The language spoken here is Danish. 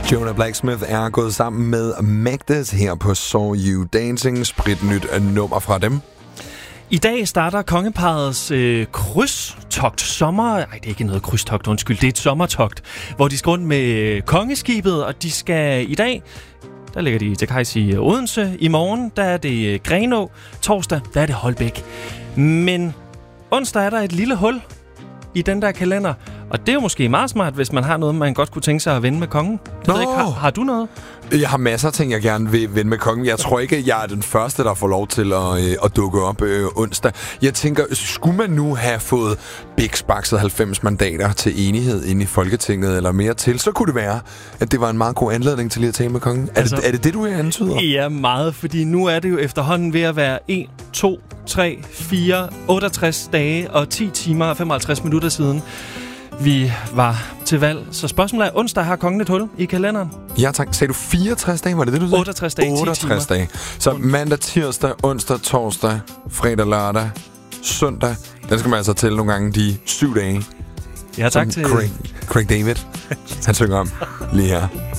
Jonah Blacksmith er gået sammen med Magdes her på Saw You Dancing. Spritnyt nummer fra dem. I dag starter kongeparrets krydstogt. Det er ikke noget krydstogt, undskyld. Det er et sommertogt, hvor de skal rundt med kongeskibet, og de skal i dag... Der ligger de til kajs i Odense. I morgen, der er det Grenå. Torsdag, der er det Holbæk. Men onsdag er der et lille hul i den der kalender. Og det er jo måske meget smart, hvis man har noget, man godt kunne tænke sig at vende med kongen. Har du noget? Jeg har masser af ting, jeg gerne vil vende med kongen. Jeg tror ikke, at jeg er den første, der får lov til at dukke op onsdag. Jeg tænker, skulle man nu have fået biksbakset 90 mandater til enighed inde i Folketinget eller mere til, så kunne det være, at det var en meget god anledning til lige at tale med kongen. Er det, du antyder? Ja, meget, fordi nu er det jo efterhånden ved at være 1, 2, 3, 4, 68 dage og 10 timer og 55 minutter siden vi var til valg. Så spørgsmålet er, onsdag har kongen et hul i kalenderen? Ja, tak. Sagde du 64 dage? Var det det, du sagde? 68 dage, 68 dage. Så mandag, tirsdag, onsdag, torsdag, fredag, lørdag, søndag. Den skal man altså tælle nogle gange de 7 dage. Ja, tak til Craig David. Han synger om lige her.